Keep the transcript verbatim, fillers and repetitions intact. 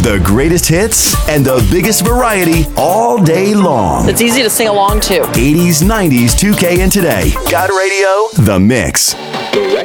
The greatest hits and the biggest variety all day long. It's easy to sing along to. eighties, nineties, two K, and today. God Radio, The Mix. The